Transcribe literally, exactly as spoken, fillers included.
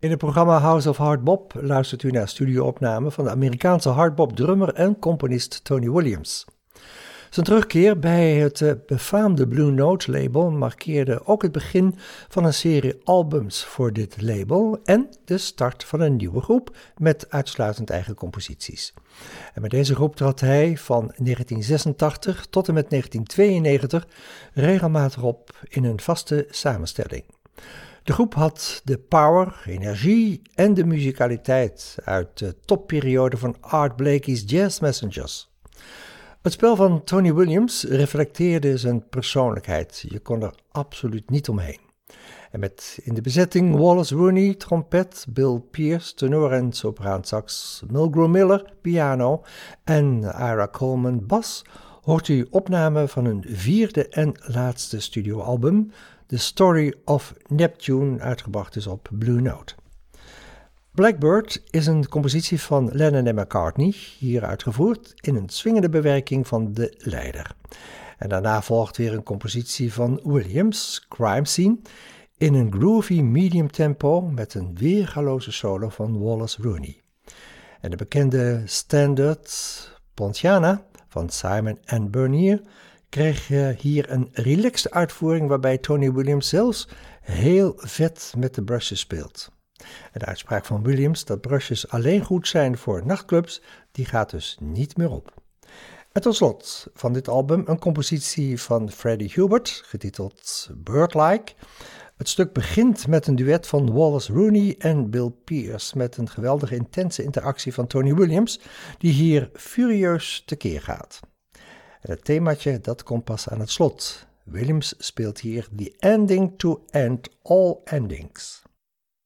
In het programma House of Hard Bop luistert u naar studioopnamen van de Amerikaanse hardbop drummer en componist Tony Williams. Zijn terugkeer bij het uh, befaamde Blue Note label markeerde ook het begin van een serie albums voor dit label en de start van een nieuwe groep met uitsluitend eigen composities. En met deze groep trad hij van negentien zesentachtig tot en met negentien tweeënnegentig regelmatig op in een vaste samenstelling. De groep had de power, energie en de muzikaliteit uit de topperiode van Art Blakey's Jazz Messengers. Het spel van Tony Williams reflecteerde zijn persoonlijkheid. Je kon er absoluut niet omheen. En met in de bezetting Wallace Rooney, trompet, Bill Pierce, tenor en sopraansax, Mulgrew Miller, piano en Ira Coleman, bas, hoort u opname van hun vierde en laatste studioalbum, The Story of Neptune, uitgebracht is op Blue Note. Blackbird is een compositie van Lennon en McCartney, hier uitgevoerd in een swingende bewerking van de leider. En daarna volgt weer een compositie van Williams, Crime Scene, in een groovy medium tempo met een weergaloze solo van Wallace Rooney. En de bekende standard Ponciana van Simon and Bernier kreeg hier een relaxed uitvoering waarbij Tony Williams zelfs heel vet met de brushes speelt. En de uitspraak van Williams dat brushes alleen goed zijn voor nachtclubs, die gaat dus niet meer op. En tot slot van dit album een compositie van Freddie Hubert, getiteld Birdlike. Het stuk begint met een duet van Wallace Rooney en Bill Pierce met een geweldige intense interactie van Tony Williams, die hier furieus tekeer gaat. En het themaatje dat komt pas aan het slot. Williams speelt hier The Ending to End All Endings.